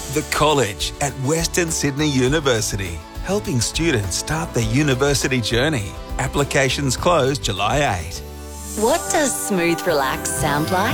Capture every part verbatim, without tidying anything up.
The College at Western Sydney University, helping students start their university journey. Applications close July eighth. What does smooth relax sound like?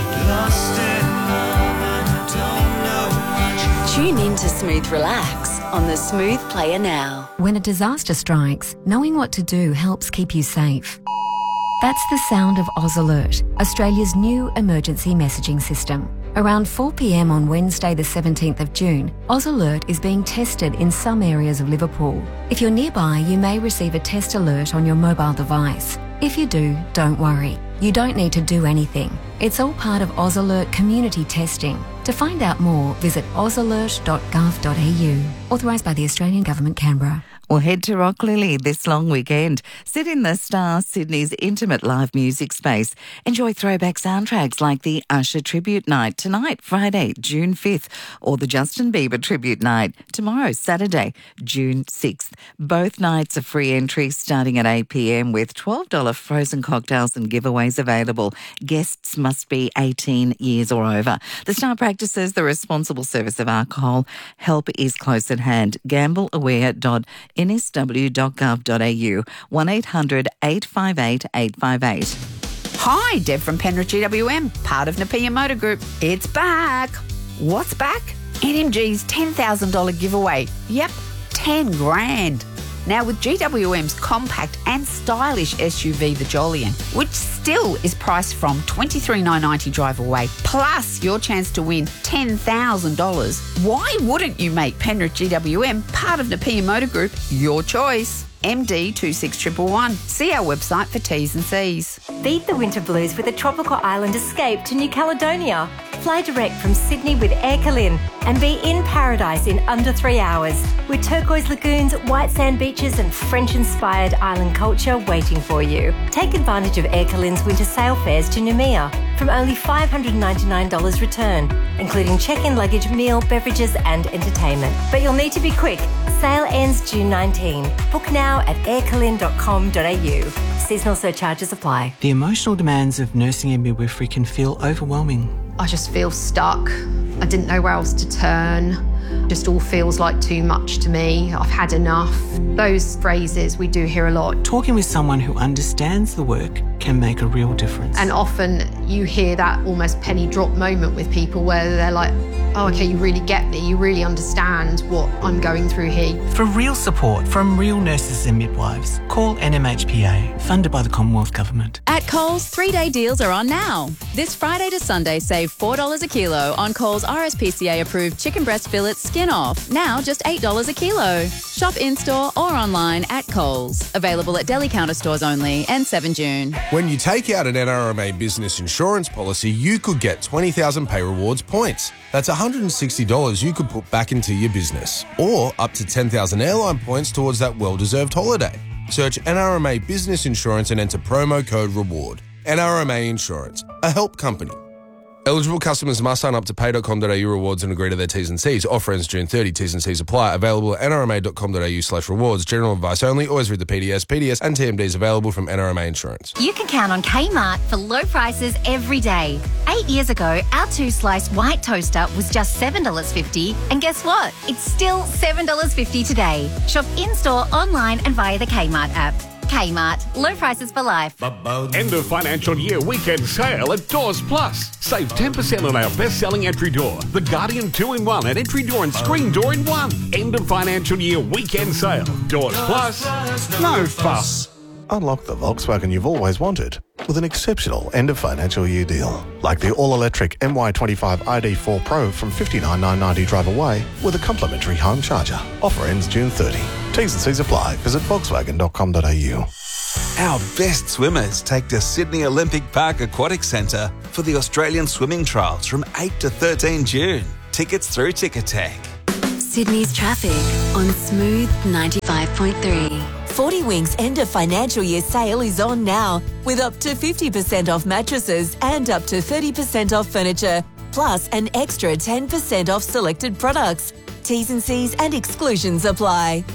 Tune in to Smooth Relax on the Smooth Player now. When a disaster strikes, knowing what to do helps keep you safe. That's the sound of Oz Alert, Australia's new emergency messaging system. Around four p m on Wednesday the seventeenth of June, Oz Alert is being tested in some areas of Liverpool. If you're nearby, you may receive a test alert on your mobile device. If you do, don't worry. You don't need to do anything. It's all part of Oz Alert community testing. To find out more, visit oz alert dot gov dot a u. Authorised by the Australian Government, Canberra. Well, head to Rocklilly this long weekend. Sit in the Star, Sydney's intimate live music space. Enjoy throwback soundtracks like the Usher Tribute Night tonight, Friday, June fifth, or the Justin Bieber Tribute Night tomorrow, Saturday, June sixth. Both nights are free entry starting at eight p m with twelve dollars frozen cocktails and giveaways available. Guests must be eighteen years or over. The Star practices the responsible service of alcohol. Help is close at hand. gamble aware dot n s w dot gov dot a u, one eight hundred eight five eight eight five eight. Hi, Deb from Penrith G W M, part of Napier Motor Group. It's back. What's back? N M G's ten thousand dollars giveaway. Yep, ten grand. Now with G W M's compact and stylish S U V, the Jolyon, which still is priced from twenty-three thousand nine hundred ninety drive away, plus your chance to win ten thousand dollars, why wouldn't you make Penrith G W M, part of Napier Motor Group, your choice? M D two six one one one. See our website for T's and C's. Beat the winter blues with a tropical island escape to New Caledonia. Fly direct from Sydney with Air Calin and be in paradise in under three hours with turquoise lagoons, white sand beaches and French-inspired island culture waiting for you. Take advantage of Air Calin's winter sail fares to Noumea from only five hundred ninety-nine dollars return, including check-in luggage, meal, beverages and entertainment. But you'll need to be quick. Sale ends June nineteenth. Book now at air calin dot com dot a u. Seasonal surcharges apply. The emotional demands of nursing and midwifery can feel overwhelming. I just feel stuck. I didn't know where else to turn. Just all feels like too much to me. I've had enough. Those phrases we do hear a lot. Talking with someone who understands the work can make a real difference. And often you hear that almost penny drop moment with people where they're like, oh, okay, you really get me. You really understand what I'm going through here. For real support from real nurses and midwives, call N M H P A, funded by the Commonwealth Government. At Coles, three-day deals are on now. This Friday to Sunday, save four dollars a kilo on Coles R S P C A-approved chicken breast fillets skin off. Now just eight dollars a kilo. Shop in-store or online at Coles. Available at deli counter stores only and seven June. When you take out an N R M A business insurance policy, you could get twenty thousand Pay Rewards points. That's one hundred sixty dollars you could put back into your business. Or up to ten thousand airline points towards that well-deserved holiday. Search N R M A Business Insurance and enter promo code REWARD. N R M A Insurance, a help company. Eligible customers must sign up to pay dot com dot a u rewards and agree to their T's and C's. Offer ends June thirtieth. T's and C's apply. Available at n r m a dot com dot a u slash rewards. General advice only. Always read the P D S. P D S and T M Ds available from N R M A Insurance. You can count on Kmart for low prices every day. Eight years ago, our two-slice white toaster was just seven dollars fifty. And guess what? It's still seven dollars fifty today. Shop in-store, online and via the Kmart app. Kmart. Low prices for life. End of financial year weekend sale at Doors Plus. Save ten percent on our best-selling entry door, the Guardian two in one, and entry door and screen door in one. End of financial year weekend sale. Doors Plus. No fuss. Unlock the Volkswagen you've always wanted with an exceptional end-of-financial year deal. Like the all-electric M Y twenty-five I D four Pro from fifty-nine thousand nine hundred ninety drive away with a complimentary home charger. Offer ends June thirtieth. T's and C's apply. Visit volkswagen dot com dot a u. Our best swimmers take to Sydney Olympic Park Aquatic Centre for the Australian Swimming Trials from eight to thirteen June. Tickets through Ticketek. Sydney's traffic on Smooth ninety-five point three. forty Winks end of financial year sale is on now with up to fifty percent off mattresses and up to thirty percent off furniture, plus an extra ten percent off selected products. T's and C's and exclusions apply.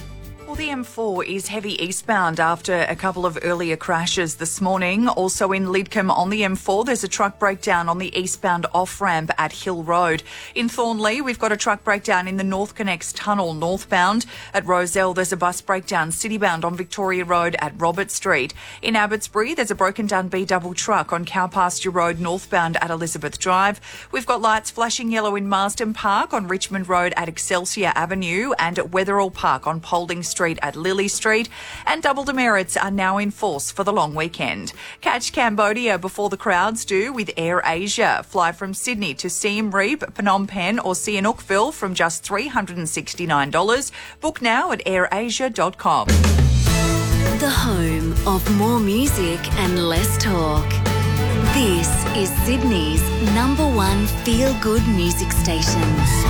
Well, the M four is heavy eastbound after a couple of earlier crashes this morning. Also in Lidcombe on the M four, there's a truck breakdown on the eastbound off-ramp at Hill Road. In Thornley, we've got a truck breakdown in the North Connects Tunnel northbound. At Rozelle, there's a bus breakdown citybound on Victoria Road at Robert Street. In Abbotsbury, there's a broken down B-double truck on Cowpasture Road northbound at Elizabeth Drive. We've got lights flashing yellow in Marsden Park on Richmond Road at Excelsior Avenue and at Wetherall Park on Paulding Street at Lily Street, and double demerits are now in force for the long weekend. Catch Cambodia before the crowds do with Air Asia. Fly from Sydney to Siem Reap, Phnom Penh or Sihanoukville from just three hundred sixty-nine dollars. Book now at air asia dot com. The home of more music and less talk. This is Sydney's number one feel-good music station.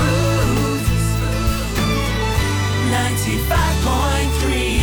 ninety-five point three.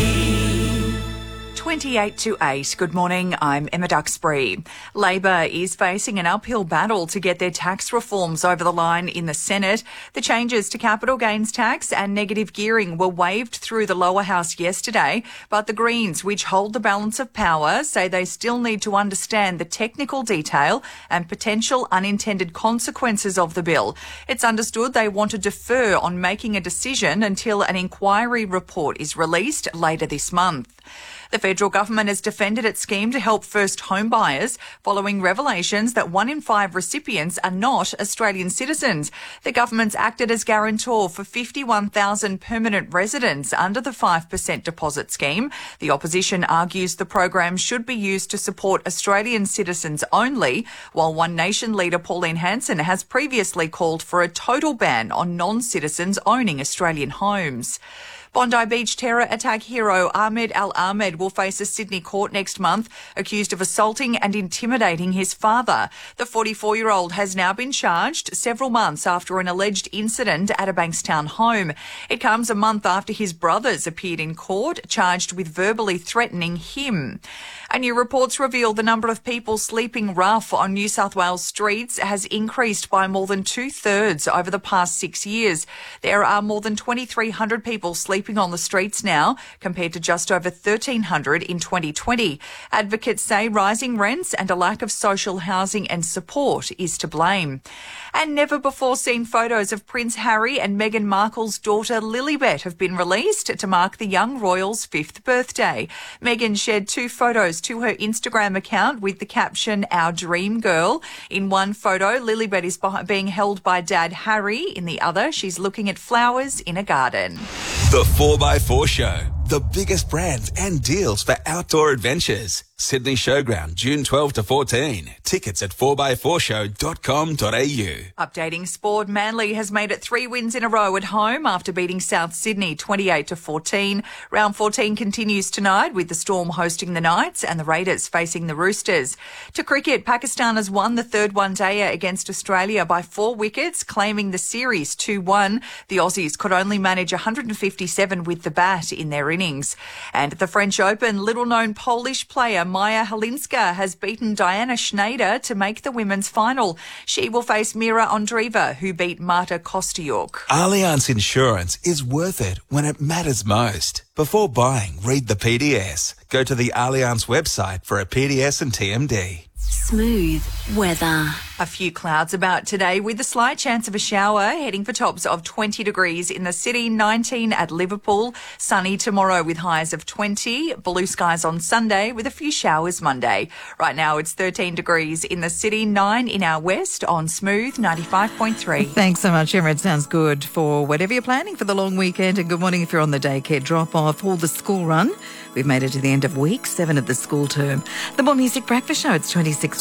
twenty-eight to eight. Good morning, I'm Emma Duxbury. Labor is facing an uphill battle to get their tax reforms over the line in the Senate. The changes to capital gains tax and negative gearing were waved through the lower house yesterday, but the Greens, which hold the balance of power, say they still need to understand the technical detail and potential unintended consequences of the bill. It's understood they want to defer on making a decision until an inquiry report is released later this month. The federal government has defended its scheme to help first home buyers following revelations that one in five recipients are not Australian citizens. The government's acted as guarantor for fifty-one thousand permanent residents under the five percent deposit scheme. The opposition argues the program should be used to support Australian citizens only, while One Nation leader Pauline Hanson has previously called for a total ban on non-citizens owning Australian homes. Bondi Beach terror attack hero Ahmed Al-Ahmed will face a Sydney court next month, accused of assaulting and intimidating his father. The forty-four-year-old has now been charged several months after an alleged incident at a Bankstown home. It comes a month after his brothers appeared in court, charged with verbally threatening him. And new reports reveal the number of people sleeping rough on New South Wales streets has increased by more than two-thirds over the past six years. There are more than twenty-three hundred people sleeping on the streets now, compared to just over thirteen hundred in twenty twenty. Advocates say rising rents and a lack of social housing and support is to blame. And never-before-seen photos of Prince Harry and Meghan Markle's daughter Lilibet have been released to mark the young royal's fifth birthday. Meghan shared two photos to her Instagram account with the caption, "Our Dream Girl." In one photo, Lilibet is being held by Dad Harry. In the other, she's looking at flowers in a garden. The four by four Show. The biggest brands and deals for outdoor adventures. Sydney Showground, June twelfth to fourteen. Tickets at four by four show dot com dot a u. Updating sport, Manly has made it three wins in a row at home after beating South Sydney twenty-eight to fourteen. Round fourteen continues tonight with the Storm hosting the Knights and the Raiders facing the Roosters. To cricket, Pakistan has won the third one-dayer against Australia by four wickets, claiming the series two one. The Aussies could only manage one hundred fifty-seven with the bat in their innings. And at the French Open, little-known Polish player Maja Halinska has beaten Diana Schneider to make the women's final. She will face Mira Andreeva, who beat Marta Kostyuk. Allianz Insurance is worth it when it matters most. Before buying, read the P D S. Go to the Allianz website for a P D S and T M D. Smooth weather. A few clouds about today with a slight chance of a shower, heading for tops of twenty degrees in the city, nineteen at Liverpool. Sunny tomorrow with highs of twenty. Blue skies on Sunday with a few showers Monday. Right now it's thirteen degrees in the city, nine in our west on Smooth ninety-five point three. Thanks so much, Emma. It sounds good for whatever you're planning for the long weekend. And good morning if you're on the daycare drop-off or the school run. We've made it to the end of week seven of the school term. The More Music Breakfast Show, it's twenty-six